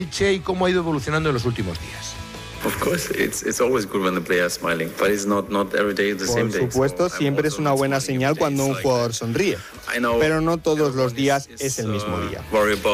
y cómo ha ido evolucionando en los últimos días. Por supuesto, siempre es una buena señal cuando un jugador sonríe, pero no todos los días es el mismo día.